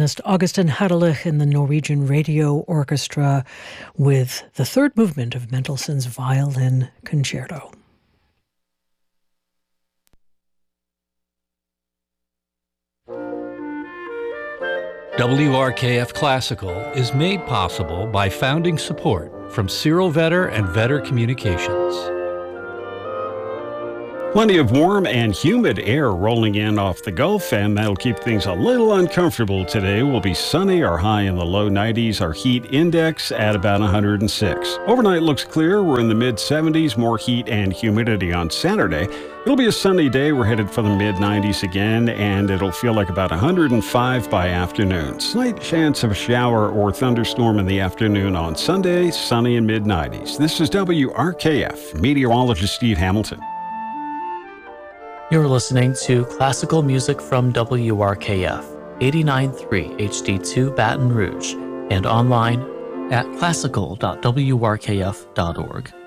pianist Augustin Hadelich in the Norwegian Radio Orchestra with the third movement of Mendelssohn's Violin Concerto. WRKF Classical is made possible by founding support from Cyril Vetter and Vetter Communications. Plenty of warm and humid air rolling in off the Gulf, and that'll keep things a little uncomfortable today. We'll be sunny, our high in the low 90s, our heat index at about 106. Overnight looks clear. We're in the mid-70s, more heat and humidity on Saturday. It'll be a sunny day. We're headed for the mid-90s again, and it'll feel like about 105 by afternoon. Slight chance of a shower or thunderstorm in the afternoon on Sunday, sunny and mid-90s. This is WRKF, meteorologist Steve Hamilton. You're listening to classical music from WRKF, 89.3 HD2 Baton Rouge, and online at classical.wrkf.org.